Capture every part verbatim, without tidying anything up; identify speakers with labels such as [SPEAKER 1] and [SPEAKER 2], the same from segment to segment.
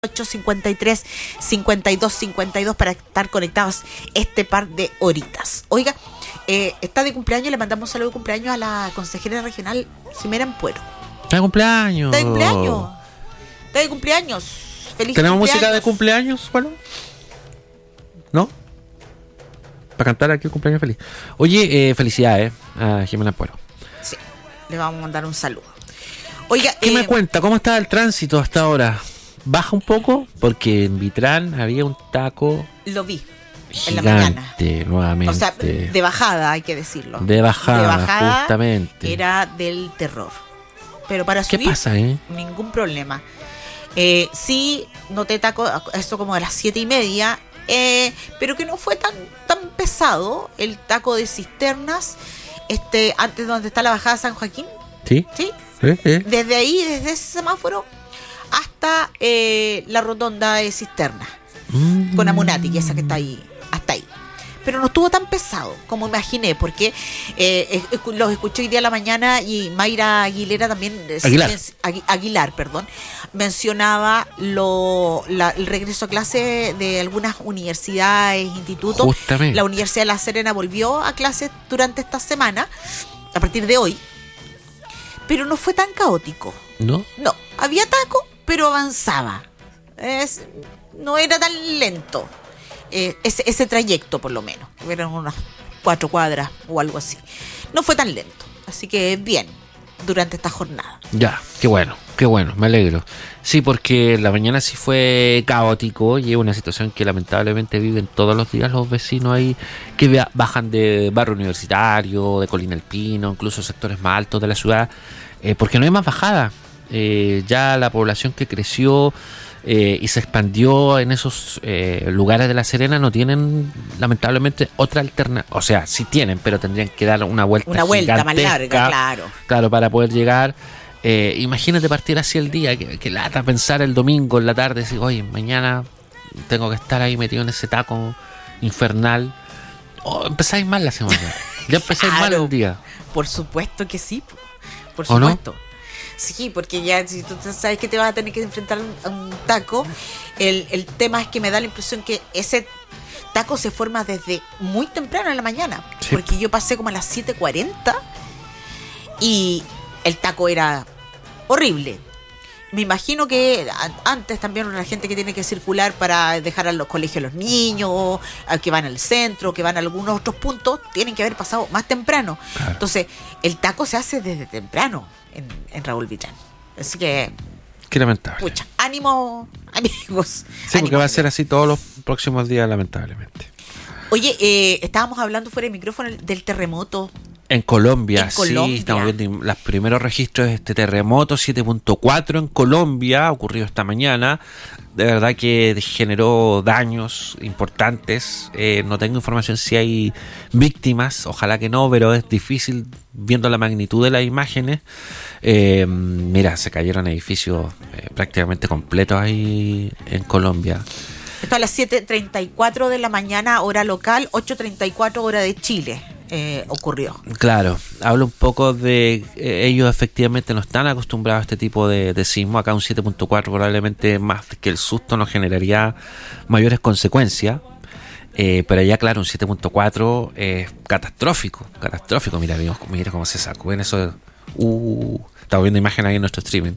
[SPEAKER 1] ocho cincuenta y tres cincuenta y dos cincuenta y dos para estar conectados este par de horitas. Oiga, eh, está de cumpleaños, le mandamos un saludo de cumpleaños a la consejera regional Ximena Ampuero.
[SPEAKER 2] Está de cumpleaños.
[SPEAKER 1] Está de cumpleaños. Está de cumpleaños. Feliz
[SPEAKER 2] ¿Tenemos
[SPEAKER 1] cumpleaños.
[SPEAKER 2] música de cumpleaños, bueno? ¿No? Para cantar aquí el cumpleaños feliz. Oye, eh, felicidades a Ximena Ampuero.
[SPEAKER 1] Sí, le vamos a mandar un saludo. Oiga,
[SPEAKER 2] ¿qué
[SPEAKER 1] eh,
[SPEAKER 2] me cuenta? ¿Cómo está el tránsito hasta ahora? ¿Baja un poco? Porque en Vitrán había un taco
[SPEAKER 1] lo vi
[SPEAKER 2] gigante,
[SPEAKER 1] en la mañana.
[SPEAKER 2] Nuevamente.
[SPEAKER 1] O sea, de bajada, hay que decirlo.
[SPEAKER 2] De bajada,
[SPEAKER 1] de bajada
[SPEAKER 2] justamente.
[SPEAKER 1] Era del terror. Pero para
[SPEAKER 2] ¿Qué
[SPEAKER 1] subir,
[SPEAKER 2] pasa, eh?
[SPEAKER 1] ningún problema. Eh, sí, noté taco, esto como de las siete y media, eh, pero que no fue tan, tan pesado el taco de Cisternas, este, antes donde está la bajada San Joaquín.
[SPEAKER 2] ¿Sí?
[SPEAKER 1] ¿Sí?
[SPEAKER 2] ¿Eh? ¿Eh?
[SPEAKER 1] Desde ahí, desde ese semáforo, hasta eh, la rotonda de Cisterna,
[SPEAKER 2] Mm.
[SPEAKER 1] con Amunati, que esa que está ahí, hasta ahí. Pero no estuvo tan pesado como imaginé, porque eh, escu- los escuché hoy día a la mañana y Mayra Aguilera también, eh,
[SPEAKER 2] Aguilar.
[SPEAKER 1] men- Agui- Aguilar, perdón, mencionaba lo, la, el regreso a clase de algunas universidades, institutos.
[SPEAKER 2] Justamente.
[SPEAKER 1] La Universidad de La Serena volvió a clases durante esta semana, a partir de hoy, pero no fue tan caótico.
[SPEAKER 2] ¿No?
[SPEAKER 1] No, había taco, pero avanzaba. Es, no era tan lento. Eh, ese, ese trayecto, por lo menos. Eran unas cuatro cuadras o algo así. No fue tan lento. Así que bien, durante esta jornada.
[SPEAKER 2] Ya, qué bueno, qué bueno, me alegro. Sí, porque la mañana sí fue caótico y es una situación que lamentablemente viven todos los días los vecinos ahí que vea- bajan de barrio universitario, de Colina El Pino, incluso sectores más altos de la ciudad, eh, porque no hay más bajada. Eh, ya la población que creció eh, y se expandió en esos eh, lugares de La Serena no tienen lamentablemente otra alternativa. O sea, sí tienen, pero tendrían que dar una vuelta
[SPEAKER 1] Una vuelta más
[SPEAKER 2] gigantesca,
[SPEAKER 1] larga, claro.
[SPEAKER 2] Claro, para poder llegar. Eh, imagínate partir así el día, que, que lata pensar el domingo en la tarde, decir, oye, mañana tengo que estar ahí metido en ese taco infernal. Oh, empezáis mal la semana. Ya empezáis mal
[SPEAKER 1] Claro.
[SPEAKER 2] el día.
[SPEAKER 1] Por supuesto que sí. Por
[SPEAKER 2] ¿O no?
[SPEAKER 1] supuesto. Sí, porque ya si tú sabes que te vas a tener que enfrentar a un taco, el, el tema es que me da la impresión que ese taco se forma desde muy temprano en la mañana.
[SPEAKER 2] Sí.
[SPEAKER 1] Porque yo pasé como a las siete cuarenta y el taco era horrible. Me imagino que a- antes también la gente que tiene que circular para dejar a los colegios a los niños, a que van al centro, que van a algunos otros puntos, tienen que haber pasado más temprano.
[SPEAKER 2] Claro.
[SPEAKER 1] Entonces, el taco se hace desde temprano en, en Raúl Vitrán. Así que,
[SPEAKER 2] Qué lamentable.
[SPEAKER 1] pucha, ánimo, amigos.
[SPEAKER 2] Sí,
[SPEAKER 1] ánimo,
[SPEAKER 2] porque va a ser
[SPEAKER 1] amigos.
[SPEAKER 2] así todos los próximos días, lamentablemente.
[SPEAKER 1] Oye, eh, estábamos hablando fuera de micrófono del terremoto.
[SPEAKER 2] En Colombia,
[SPEAKER 1] En Colombia.
[SPEAKER 2] sí, estamos viendo los primeros registros de este terremoto siete punto cuatro en Colombia, ocurrido esta mañana. De verdad que generó daños importantes. Eh, no tengo información si hay víctimas, ojalá que no, pero es difícil viendo la magnitud de las imágenes. Eh, mira, se cayeron edificios eh, prácticamente completos ahí en Colombia.
[SPEAKER 1] Esto a las siete treinta y cuatro de la mañana, hora local, ocho treinta y cuatro hora de Chile, eh, ocurrió.
[SPEAKER 2] Claro, hablo un poco de eh, ellos efectivamente no están acostumbrados a este tipo de, de sismo. Acá un siete punto cuatro probablemente más que el susto nos generaría mayores consecuencias, eh, pero allá claro, un siete punto cuatro es catastrófico, catastrófico. Mira, mira, mira cómo se sacó en eso. Uh, estamos viendo imágenes ahí en nuestro streaming.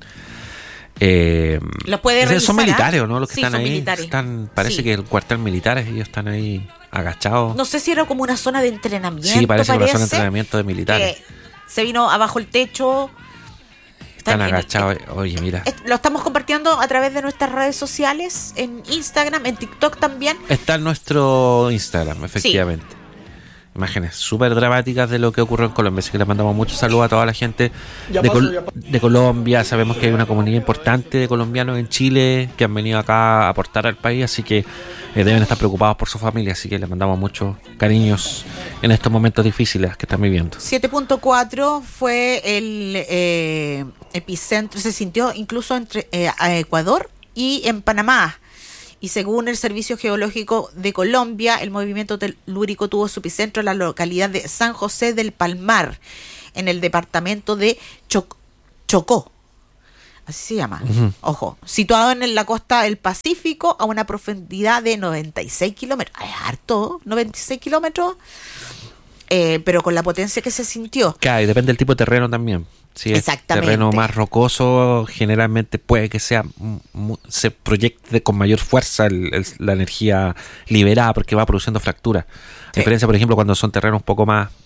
[SPEAKER 2] Eh,
[SPEAKER 1] ¿Lo puede
[SPEAKER 2] son
[SPEAKER 1] revisar,
[SPEAKER 2] militares,
[SPEAKER 1] ah?
[SPEAKER 2] ¿o no? Los que
[SPEAKER 1] Sí,
[SPEAKER 2] están
[SPEAKER 1] son
[SPEAKER 2] ahí
[SPEAKER 1] militares.
[SPEAKER 2] están, parece
[SPEAKER 1] Sí.
[SPEAKER 2] que el cuartel militar, ellos están ahí agachados.
[SPEAKER 1] No sé si era como una zona de entrenamiento.
[SPEAKER 2] Sí, parece, que una zona de
[SPEAKER 1] parece,
[SPEAKER 2] entrenamiento de militares.
[SPEAKER 1] que se vino abajo el techo.
[SPEAKER 2] Están
[SPEAKER 1] en-
[SPEAKER 2] agachados. Oye, mira.
[SPEAKER 1] es- Lo estamos compartiendo a través de nuestras redes sociales, en Instagram, en TikTok también.
[SPEAKER 2] Está en nuestro Instagram, efectivamente. Imágenes súper dramáticas de lo que ocurrió en Colombia. Así que les mandamos muchos saludos a toda la gente de, Col- de Colombia. Sabemos que hay una comunidad importante de colombianos en Chile que han venido acá a aportar al país. Así que eh, deben estar preocupados por su familia. Así que les mandamos muchos cariños en estos momentos difíciles que están viviendo.
[SPEAKER 1] siete punto cuatro fue el eh, epicentro, se sintió incluso entre eh, a Ecuador y en Panamá. Y según el Servicio Geológico de Colombia, el movimiento telúrico tuvo su epicentro en la localidad de San José del Palmar, en el departamento de Choc- Chocó. Así se llama.
[SPEAKER 2] Ujú.
[SPEAKER 1] Ojo, situado en la costa del Pacífico a una profundidad de noventa y seis kilómetros. Es harto, noventa y seis kilómetros, eh, pero con la potencia que se sintió.
[SPEAKER 2] Claro, y depende del tipo de terreno también. Si es
[SPEAKER 1] Exactamente.
[SPEAKER 2] terreno más rocoso, generalmente puede que sea mu- se proyecte con mayor fuerza el- el- la energía liberada porque va produciendo fracturas. A
[SPEAKER 1] Sí.
[SPEAKER 2] diferencia, por ejemplo, cuando son terrenos un poco más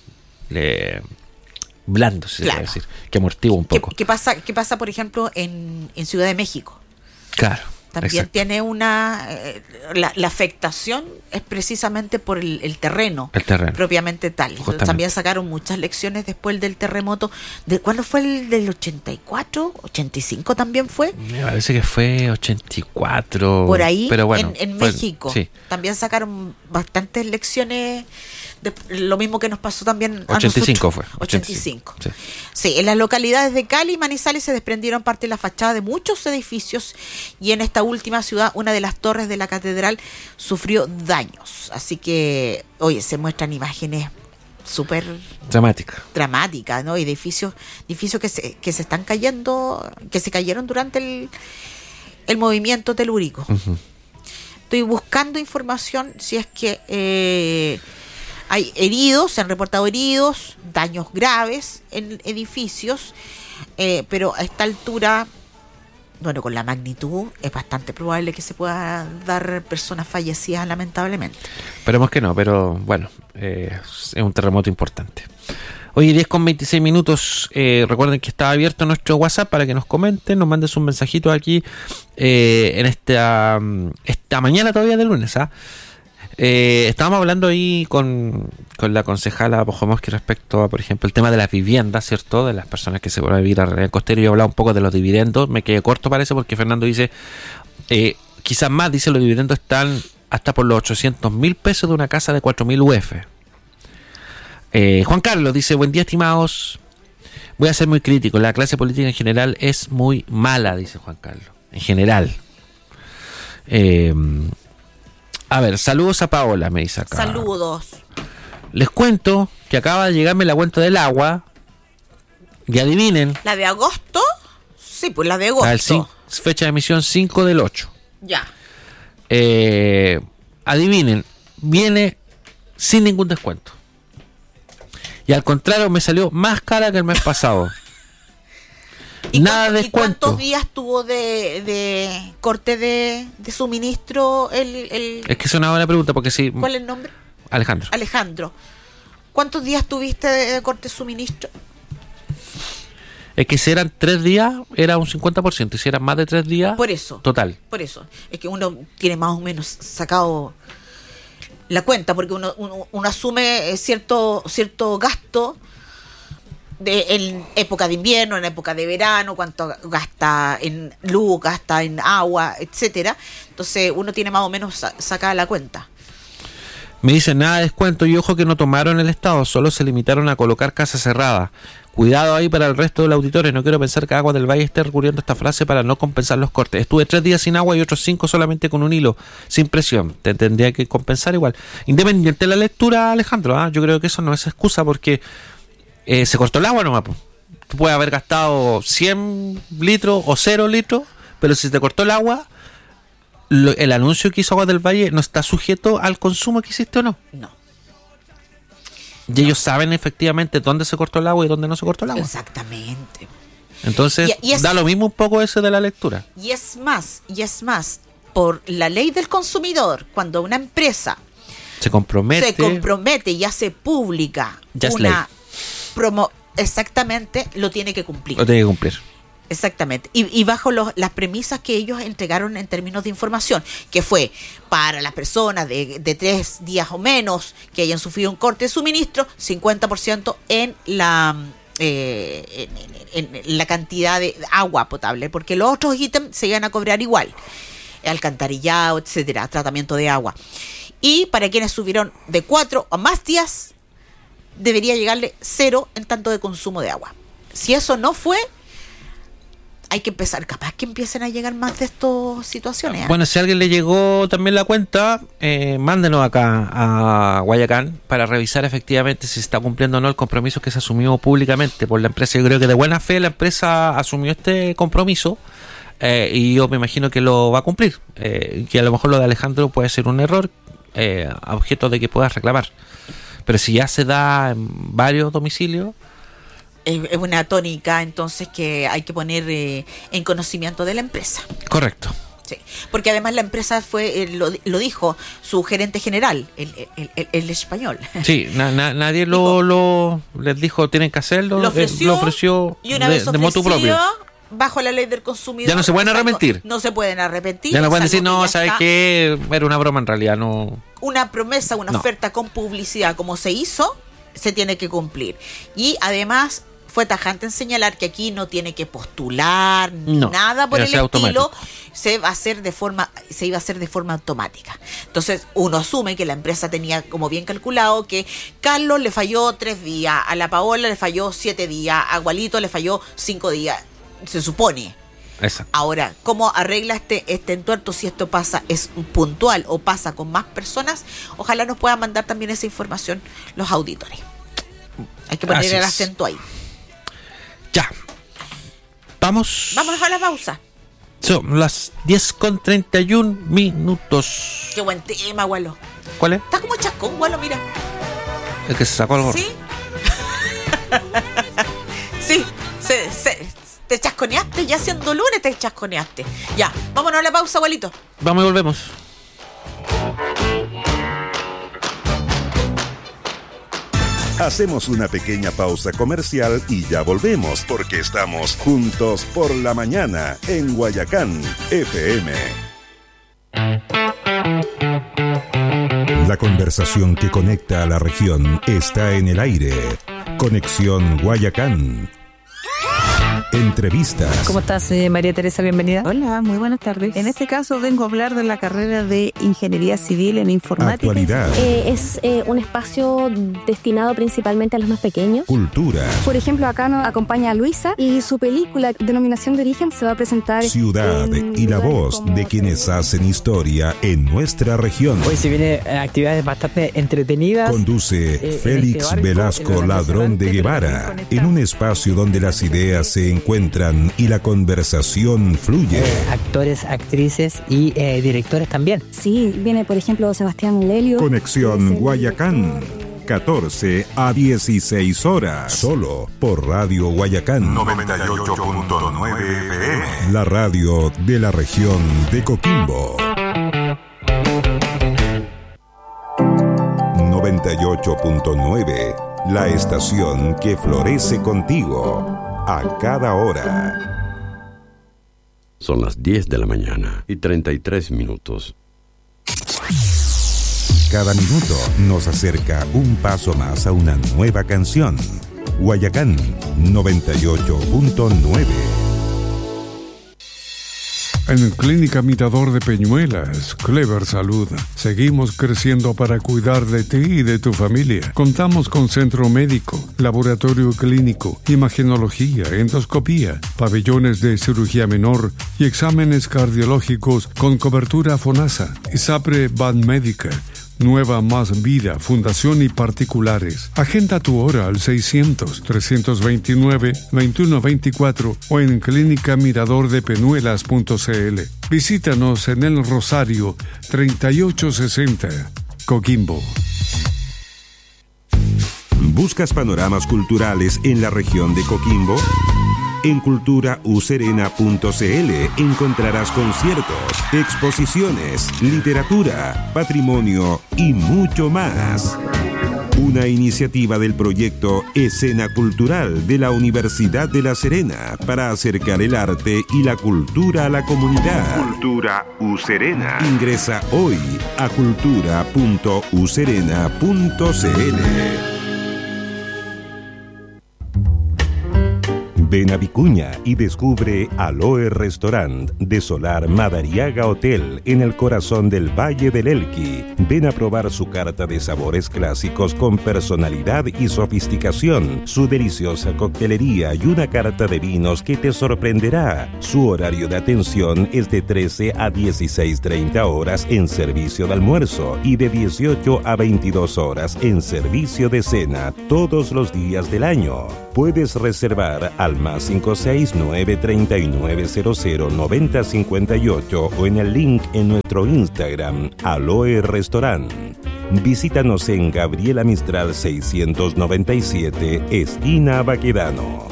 [SPEAKER 2] eh, blandos, si
[SPEAKER 1] Claro.
[SPEAKER 2] se puede decir, que amortigua un
[SPEAKER 1] ¿Qué,
[SPEAKER 2] poco.
[SPEAKER 1] qué pasa, qué pasa, por ejemplo, en, en Ciudad de México?
[SPEAKER 2] Claro.
[SPEAKER 1] También
[SPEAKER 2] exacto.
[SPEAKER 1] tiene una... eh, la, la afectación es precisamente por el, el terreno.
[SPEAKER 2] El terreno.
[SPEAKER 1] Propiamente tal.
[SPEAKER 2] Justamente.
[SPEAKER 1] También sacaron muchas lecciones después del terremoto. ¿De cuándo fue el del ochenta y cuatro? ¿ochenta y cinco también fue?
[SPEAKER 2] Me parece que fue ochenta y cuatro.
[SPEAKER 1] Por ahí,
[SPEAKER 2] pero bueno,
[SPEAKER 1] en, en
[SPEAKER 2] fue-
[SPEAKER 1] México.
[SPEAKER 2] Sí.
[SPEAKER 1] También sacaron bastantes lecciones. De, lo mismo que nos pasó también a
[SPEAKER 2] ochenta y cinco
[SPEAKER 1] nosotros.
[SPEAKER 2] fue.
[SPEAKER 1] ochenta y cinco.
[SPEAKER 2] Sí.
[SPEAKER 1] Sí, en las localidades de Cali y Manizales se desprendieron parte de la fachada de muchos edificios y en esta última ciudad una de las torres de la catedral sufrió daños. Así que, oye, se muestran imágenes súper
[SPEAKER 2] Dramática.
[SPEAKER 1] dramáticas, ¿no? Edificios, edificios que se, que se están cayendo, que se cayeron durante el, el movimiento telúrico.
[SPEAKER 2] Ujú.
[SPEAKER 1] Estoy buscando información si es que eh, hay heridos, se han reportado heridos, daños graves en edificios, eh, pero a esta altura, bueno, con la magnitud es bastante probable que se pueda dar personas fallecidas, lamentablemente.
[SPEAKER 2] Esperemos que no, pero bueno, eh, es un terremoto importante. Oye, diez con veintiséis minutos. Eh, recuerden que está abierto nuestro WhatsApp para que nos comenten, nos mandes un mensajito aquí eh, en esta, um, esta mañana todavía de lunes. ¿ah? Eh, estábamos hablando ahí con, con la concejala Pojomoski respecto a, por ejemplo, el tema de las viviendas, ¿cierto? De las personas que se van a vivir a en costero. Yo he hablado un poco de los dividendos. Me quedé corto, parece, porque Fernando dice, eh, quizás más, dice, los dividendos están hasta por los ochocientos mil pesos de una casa de cuatro mil U F. Eh, Juan Carlos dice, buen día, estimados. Voy a ser muy crítico. La clase política en general es muy mala, dice Juan Carlos. En general. Eh, a ver, saludos a Paola, me dice acá.
[SPEAKER 1] Saludos.
[SPEAKER 2] Les cuento que acaba de llegarme la cuenta del agua. Y adivinen.
[SPEAKER 1] ¿La de agosto? Sí, pues la de agosto.
[SPEAKER 2] La del cin- fecha de emisión cinco del ocho.
[SPEAKER 1] Ya.
[SPEAKER 2] Eh, adivinen. Viene sin ningún descuento. Y al contrario, me salió más cara que el mes pasado.
[SPEAKER 1] ¿Y
[SPEAKER 2] Nada de
[SPEAKER 1] cuánto- ¿Y
[SPEAKER 2] descuento.
[SPEAKER 1] cuántos días tuvo de, de corte de, de suministro el, el
[SPEAKER 2] Es que es una buena pregunta porque sí.
[SPEAKER 1] ¿cuál es el nombre?
[SPEAKER 2] Alejandro.
[SPEAKER 1] Alejandro. ¿Cuántos días tuviste de, de corte de suministro?
[SPEAKER 2] Es que si eran tres días, era un cincuenta por ciento. Y si eran más de tres días,
[SPEAKER 1] Por eso.
[SPEAKER 2] total.
[SPEAKER 1] Por eso. Es que uno tiene más o menos sacado la cuenta, porque uno, uno, uno asume eh, cierto, cierto gasto de, en época de invierno, en época de verano, cuánto gasta en luz, gasta en agua, etcétera. Entonces uno tiene más o menos sa- sacada la cuenta.
[SPEAKER 2] Me dicen nada de descuento y ojo que no tomaron el Estado, solo se limitaron a colocar casa cerrada. Cuidado ahí para el resto de los auditores, no quiero pensar que Agua del Valle esté recurriendo a esta frase para no compensar los cortes. Estuve tres días sin agua y otros cinco solamente con un hilo, sin presión. Te tendría que compensar igual. Independiente de la lectura, Alejandro, ¿ah? Yo creo que eso no es excusa porque eh, se cortó el agua nomás. Po. Tú puedes haber gastado cien litros o cero litros, pero si te cortó el agua, lo, el anuncio que hizo Agua del Valle no está sujeto al consumo que hiciste o no.
[SPEAKER 1] No.
[SPEAKER 2] Y ellos saben efectivamente dónde se cortó el agua y dónde no se cortó el agua.
[SPEAKER 1] Exactamente.
[SPEAKER 2] Entonces,
[SPEAKER 1] Y- y es-
[SPEAKER 2] da lo mismo un poco eso de la lectura.
[SPEAKER 1] Y es más, y es más, por la ley del consumidor, cuando una empresa
[SPEAKER 2] Se compromete.
[SPEAKER 1] se compromete y hace pública
[SPEAKER 2] Ya es
[SPEAKER 1] una promo, exactamente, lo tiene que cumplir.
[SPEAKER 2] Lo tiene que cumplir.
[SPEAKER 1] Exactamente. Y, y bajo los, las premisas que ellos entregaron en términos de información, que fue para las personas de, de tres días o menos que hayan sufrido un corte de suministro, cincuenta por ciento en la eh, en, en- en la cantidad de agua potable, porque los otros ítems se iban a cobrar igual, alcantarillado, etcétera, tratamiento de agua. Y para quienes subieron de cuatro o más días, debería llegarle cero en tanto de consumo de agua. Si eso no fue, hay que empezar, capaz que empiecen a llegar más de estas situaciones. ¿eh?
[SPEAKER 2] Bueno, si a alguien le llegó también la cuenta, eh, mándenos acá a Guayacán para revisar efectivamente si se está cumpliendo o no el compromiso que se asumió públicamente por la empresa. Yo creo que de buena fe la empresa asumió este compromiso eh, y yo me imagino que lo va a cumplir. Eh, que a lo mejor lo de Alejandro puede ser un error, eh, a objeto de que puedas reclamar. Pero si ya se da en varios domicilios,
[SPEAKER 1] es una tónica entonces que hay que poner eh, en conocimiento de la empresa.
[SPEAKER 2] Correcto.
[SPEAKER 1] Sí, porque además la empresa fue eh, lo, lo dijo su gerente general, el, el, el, el español.
[SPEAKER 2] Sí, na, na, nadie lo, lo les dijo tienen que hacerlo,
[SPEAKER 1] lo ofreció,
[SPEAKER 2] eh, lo ofreció
[SPEAKER 1] y una
[SPEAKER 2] de,
[SPEAKER 1] vez
[SPEAKER 2] de motu propio.
[SPEAKER 1] Bajo la ley del consumidor.
[SPEAKER 2] Ya no se pueden arrepentir.
[SPEAKER 1] No se pueden arrepentir.
[SPEAKER 2] Ya no pueden decir, no, ¿sabes qué? Era una broma en realidad, no.
[SPEAKER 1] Una promesa, una no. oferta con publicidad como se hizo, se tiene que cumplir. Y además fue tajante en señalar que aquí no tiene que postular ni no, nada por el estilo, automático. se va a hacer de forma, se iba a hacer de forma automática. Entonces uno asume que la empresa tenía como bien calculado que Carlos le falló tres días, a la Paola le falló siete días, a Gualito le falló cinco días, se supone.
[SPEAKER 2] Exacto.
[SPEAKER 1] Ahora, ¿cómo arregla este, este entuerto si esto pasa, es puntual o pasa con más personas? Ojalá nos puedan mandar también esa información los auditores. Hay que poner Así el acento ahí.
[SPEAKER 2] Ya. Vamos.
[SPEAKER 1] Vámonos a la pausa.
[SPEAKER 2] Son las diez con treinta y un minutos.
[SPEAKER 1] Qué buen tema, Gualo.
[SPEAKER 2] ¿Cuál es?
[SPEAKER 1] Está como chascón, Gualo, mira.
[SPEAKER 2] El que se sacó el gorro.
[SPEAKER 1] Sí. Sí, se, se, te chasconeaste, ya siendo lunes te chasconeaste. Ya, vámonos a la pausa, Gualito.
[SPEAKER 2] Vamos y volvemos.
[SPEAKER 3] Hacemos una pequeña pausa comercial y ya volvemos, porque estamos juntos por la mañana en Guayacán F M. La conversación que conecta a la región está en el aire. Conexión Guayacán. Entrevistas.
[SPEAKER 4] ¿Cómo estás, eh, María Teresa? Bienvenida.
[SPEAKER 5] Hola, muy buenas tardes. En este caso vengo a hablar de la carrera de Ingeniería Civil en Informática.
[SPEAKER 3] Actualidad.
[SPEAKER 6] Eh, es eh, un espacio destinado principalmente a los más pequeños.
[SPEAKER 3] Cultura.
[SPEAKER 7] Por ejemplo, acá nos acompaña Luisa y su película Denominación de Origen se va a presentar.
[SPEAKER 3] Ciudad y la voz de quienes hacen historia en nuestra región.
[SPEAKER 4] Hoy se vienen actividades bastante entretenidas.
[SPEAKER 3] Conduce eh, Félix este barco, Velasco Ladrón de Guevara, en un espacio donde las ideas se encuentran y la conversación fluye.
[SPEAKER 4] Eh, actores, actrices y eh, directores también.
[SPEAKER 7] Sí, viene por ejemplo Sebastián Lelio.
[SPEAKER 3] Conexión Guayacán, catorce a dieciséis horas. Solo por Radio Guayacán noventa y ocho punto nueve F M. La radio de la región de Coquimbo. noventa y ocho punto nueve. La estación que florece contigo a cada hora.
[SPEAKER 8] Son las diez de la mañana y treinta y tres minutos.
[SPEAKER 3] Cada minuto nos acerca un paso más a una nueva canción. Guayacán noventa y ocho punto nueve.
[SPEAKER 9] En Clínica Mirador de Peñuelas, Clever Salud, seguimos creciendo para cuidar de ti y de tu familia. Contamos con centro médico, laboratorio clínico, imagenología, endoscopía, pabellones de cirugía menor y exámenes cardiológicos con cobertura FONASA. ISAPRE Banmédica, Nueva Más Vida, Fundación y particulares. Agenda tu hora al seiscientos, trescientos veintinueve, veintiuno veinticuatro o en clínica mirador de peñuelas punto c l. Visítanos en El Rosario, treinta y ocho sesenta, Coquimbo.
[SPEAKER 3] ¿Buscas panoramas culturales en la región de Coquimbo? En cultura u serena punto c l encontrarás conciertos, exposiciones, literatura, patrimonio y mucho más. Una iniciativa del proyecto Escena Cultural de la Universidad de La Serena para acercar el arte y la cultura a la comunidad. Cultura u Serena. Ingresa hoy a cultura punto u serena punto c l. Ven a Vicuña y descubre Aloe Restaurant de Solar Madariaga Hotel en el corazón del Valle del Elqui. Ven a probar su carta de sabores clásicos con personalidad y sofisticación, su deliciosa coctelería y una carta de vinos que te sorprenderá. Su horario de atención es de trece a dieciséis treinta horas en servicio de almuerzo y de dieciocho a veintidós horas en servicio de cena todos los días del año. Puedes reservar al más cinco seis nueve tres nueve cero cero nueve cero cinco ocho o en el link en nuestro Instagram, Aloe Restaurant. Visítanos en Gabriela Mistral seiscientos noventa y siete, esquina Baquedano.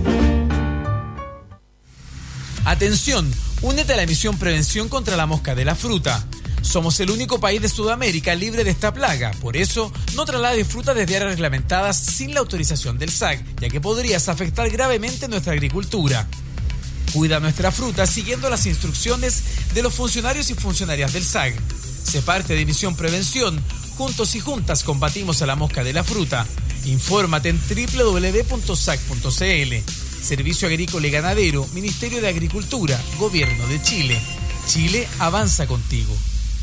[SPEAKER 10] Atención, únete a la misión Prevención contra la Mosca de la Fruta. Somos el único país de Sudamérica libre de esta plaga. Por eso, no traslades fruta desde áreas reglamentadas sin la autorización del S A C, ya que podrías afectar gravemente nuestra agricultura. Cuida nuestra fruta siguiendo las instrucciones de los funcionarios y funcionarias del S A C. Sé parte de Misión Prevención. Juntos y juntas combatimos a la mosca de la fruta. Infórmate en doble u doble u doble u punto sac punto c l. Servicio Agrícola y Ganadero, Ministerio de Agricultura, Gobierno de Chile. Chile avanza contigo.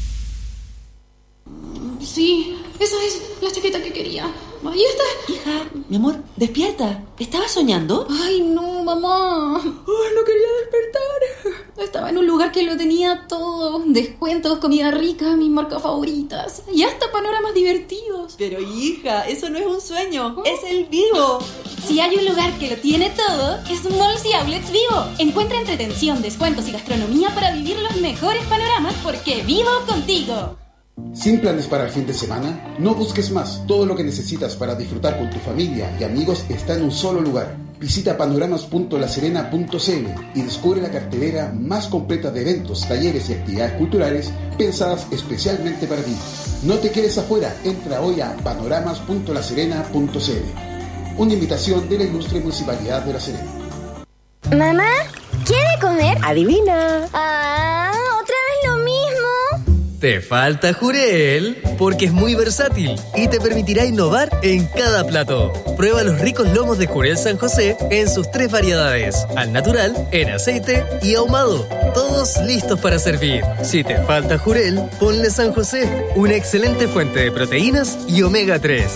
[SPEAKER 11] Sí, esa es la chaqueta que quería. Ahí está.
[SPEAKER 12] Hija, mi amor, despierta. ¿Estabas soñando?
[SPEAKER 11] Ay, no, mamá. Ay, no quería despertar. Estaba en un lugar que lo tenía todo. Descuentos, comida rica, mis marcas favoritas. Y hasta panoramas divertidos.
[SPEAKER 12] Pero hija, eso no es un sueño. ¿Oh? Es el Vivo.
[SPEAKER 11] Si hay un lugar que lo tiene todo, es Malls y Outlets Vivo. Encuentra entretención, descuentos y gastronomía para vivir los mejores panoramas porque vivo contigo.
[SPEAKER 13] ¿Sin planes para el fin de semana? No busques más. Todo lo que necesitas para disfrutar con tu familia y amigos está en un solo lugar. Visita panoramas punto la serena punto c l y descubre la cartelera más completa de eventos, talleres y actividades culturales pensadas especialmente para ti. No te quedes afuera. Entra hoy a panoramas punto la serena punto c l. Una invitación de la Ilustre Municipalidad de La Serena.
[SPEAKER 14] Mamá, ¿quiere comer?
[SPEAKER 15] Adivina.
[SPEAKER 14] Ah, otra vez lo mismo.
[SPEAKER 16] Te falta Jurel, porque es muy versátil y te permitirá innovar en cada plato. Prueba los ricos lomos de Jurel San José en sus tres variedades: al natural, en aceite y ahumado. Todos listos para servir. Si te falta Jurel, ponle San José, una excelente fuente de proteínas y omega tres.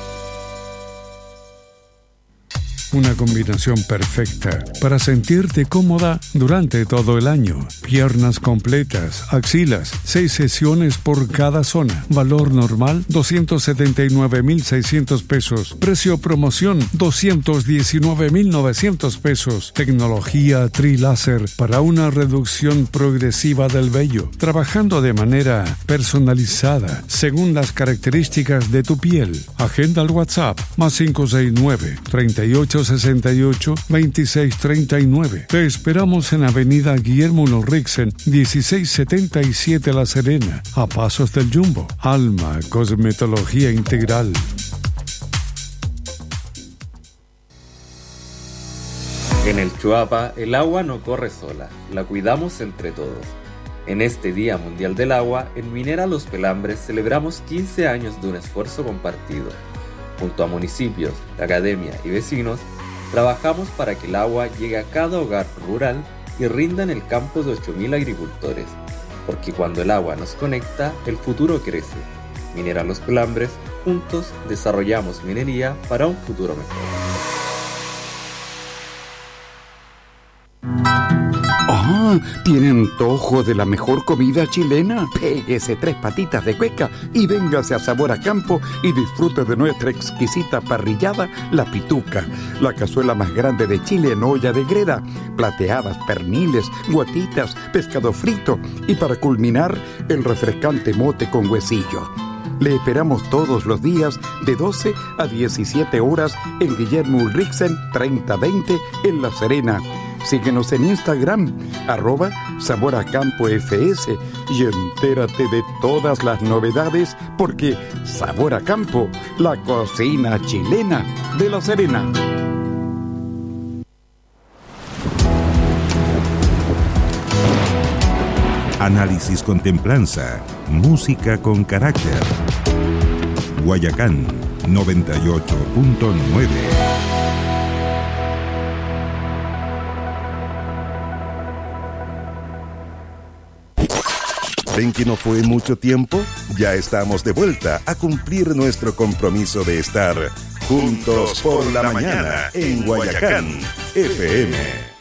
[SPEAKER 9] Una combinación perfecta para sentirte cómoda durante todo el año. Piernas completas, axilas, seis sesiones por cada zona. Valor normal, doscientos setenta y nueve mil seiscientos pesos. Precio promoción, doscientos diecinueve mil novecientos pesos. Tecnología Tri-Láser para una reducción progresiva del vello, trabajando de manera personalizada según las características de tu piel. Agenda al WhatsApp, más cinco seis nueve, treinta y ocho sesenta y ocho, veintiséis treinta y nueve. Te esperamos en Avenida Guillermo Ulriksen, dieciséis setenta y siete La Serena, a pasos del Jumbo. Alma Cosmetología Integral.
[SPEAKER 17] En el Chuapa, el agua no corre sola, la cuidamos entre todos. En este Día Mundial del Agua, en Minera Los Pelambres celebramos quince años de un esfuerzo compartido. Junto a municipios, la academia y vecinos, trabajamos para que el agua llegue a cada hogar rural y rinda en el campo de ocho mil agricultores. Porque cuando el agua nos conecta, el futuro crece. Minera Los Pelambres, juntos desarrollamos minería para un futuro mejor.
[SPEAKER 18] ¡Ah! ¿Tiene antojo de la mejor comida chilena? Péguese tres patitas de cueca y véngase a Sabor a Campo y disfrute de nuestra exquisita parrillada, La Pituca, la cazuela más grande de Chile en olla de greda, plateadas, perniles, guatitas, pescado frito y para culminar, el refrescante mote con huesillo. Le esperamos todos los días de doce a diecisiete horas en Guillermo Ulriksen treinta veinte en La Serena. Síguenos en Instagram, arroba Sabor a Campo F S, y entérate de todas las novedades porque Sabor a Campo, la cocina chilena de La Serena.
[SPEAKER 3] Análisis con templanza, música con carácter. Guayacán noventa y ocho punto nueve. ¿Ven que no fue mucho tiempo? Ya estamos de vuelta a cumplir nuestro compromiso de estar juntos por la mañana en Guayacán F M.